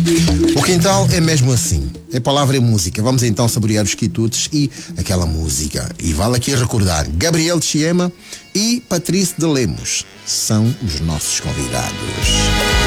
O quintal é mesmo assim. A palavra é música. Vamos então saborear os quitutes e aquela música. E vale aqui recordar: Gabriel de Chiema e Patrício de Lemos são os nossos convidados.